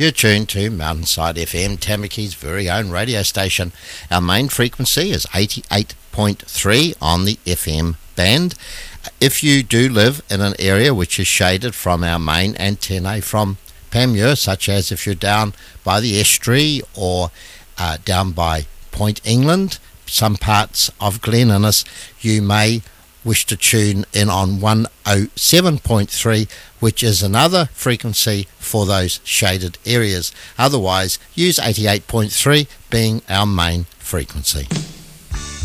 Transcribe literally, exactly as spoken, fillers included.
You're tuned to Mountainside F M, Tamaki's very own radio station. Our main frequency is eighty-eight point three on the F M band. If you do live in an area which is shaded from our main antennae from Panmure, such as if you're down by the estuary or uh, down by Point England, some parts of Glen Innes, you may wish to tune in on one oh seven point three, which is another frequency for those shaded areas. Otherwise, use eighty-eight point three being our main frequency.